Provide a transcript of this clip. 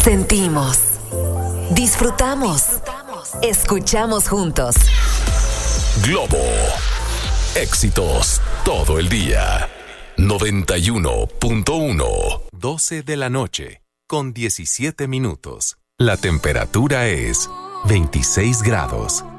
Sentimos, disfrutamos, escuchamos juntos. Globo. Éxitos todo el día. 91.1. 12 de la noche, con 17 minutos. La temperatura es 26 grados.